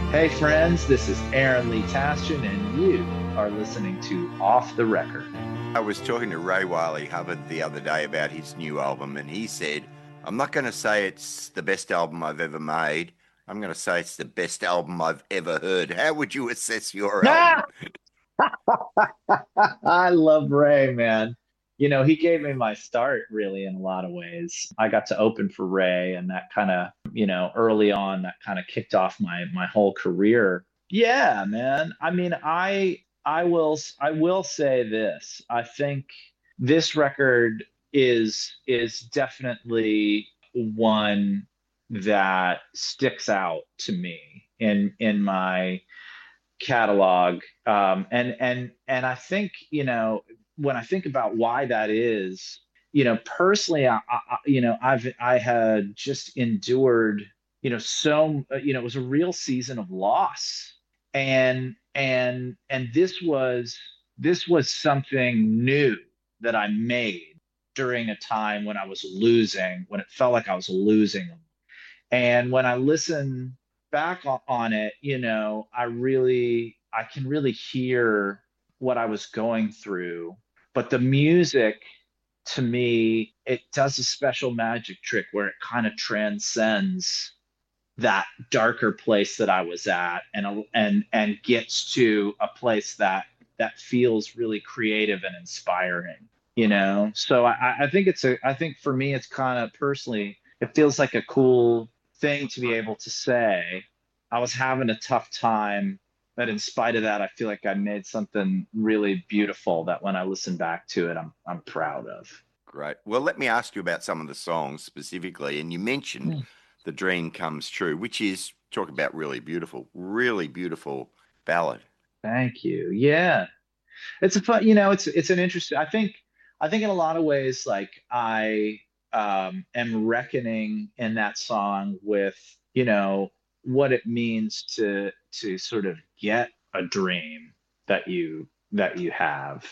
Hey friends, this is Aaron Lee Tashin, and you are listening to Off the Record. I was talking to Ray Wiley Hubbard the other day about his new album, and he said, I'm not going to say it's the best album I've ever made. I'm going to say it's the best album I've ever heard. How would you assess your album? Ah! I love Ray, man. You know, he gave me my start really in a lot of ways. I got to open for Ray, and that kind of, early on, that kind of kicked off my whole career. Yeah, man. I mean, I will say this. I think this record is definitely one that sticks out to me in my catalog. And I think, when I think about why that is, personally, I had just endured, it was a real season of loss. And this was something new that I made during a time when I was losing, when it felt like I was losing. And when I listen back on it, I can really hear what I was going through. But the music, to me, it does a special magic trick where it kind of transcends that darker place that I was at, and gets to a place that feels really creative and inspiring, So I think for me, it's kind of personally, it feels like a cool thing to be able to say. I was having a tough time, but in spite of that, I feel like I made something really beautiful that when I listen back to it, I'm proud of. Great. Well, let me ask you about some of the songs specifically. And you mentioned Mm. The Dream Comes True, which is, talk about really beautiful ballad. Thank you. Yeah. It's a fun, it's an interesting, I think in a lot of ways, like I am reckoning in that song with, what it means to sort of get a dream that you have,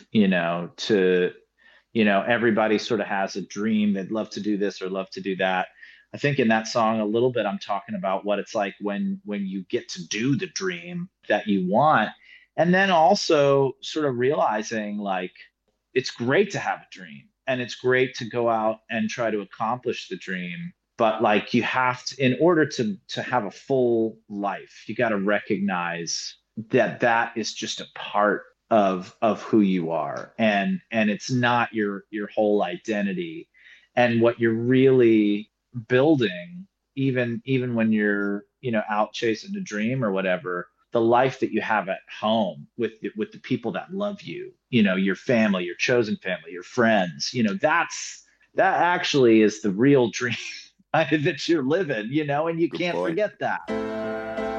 everybody sort of has a dream. They'd love to do this or love to do that. I think in that song a little bit I'm talking about what it's like when you get to do the dream that you want. And then also sort of realizing like it's great to have a dream and it's great to go out and try to accomplish the dream. But like you have to, in order to have a full life, you got to recognize that that is just a part of who you are, and it's not your whole identity. And what you're really building, even when you're, out chasing a dream or whatever, the life that you have at home with the people that love you, your family, your chosen family, your friends, that actually is the real dream that you're living, and you Good can't point. forget that.